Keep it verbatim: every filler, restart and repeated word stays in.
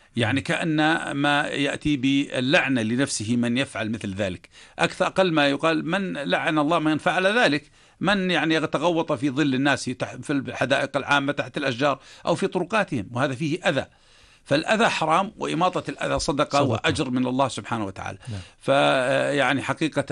يعني كأن ما يأتي باللعنة لنفسه من يفعل مثل ذلك. أكثر أقل ما يقال من لعن الله من فعل ذلك، من يعني يتغوط في ظل الناس في الحدائق العامة تحت الأشجار أو في طرقاتهم، وهذا فيه أذى. فالأذى حرام، وإماطة الأذى صدقة, صدقة وأجر من الله سبحانه وتعالى. فيعني حقيقة